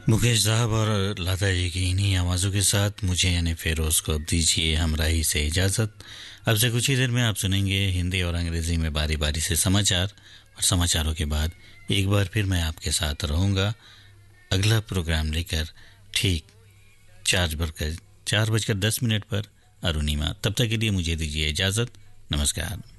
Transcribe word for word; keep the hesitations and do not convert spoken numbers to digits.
मुकेश साहब और लता जी की इन्हीं आवाज़ों के साथ मुझे यानी फेरोज़ को अब दीजिए हमराही से इजाज़त। अब से कुछ ही देर में आप सुनेंगे हिंदी और अंग्रेज़ी में बारी बारी से समाचार, और समाचारों के बाद एक बार फिर मैं आपके साथ रहूँगा अगला प्रोग्राम लेकर, ठीक चार बजकर चार बजकर दस मिनट पर अरुणिमा। तब तक के लिए मुझे दीजिए इजाज़त। नमस्कार।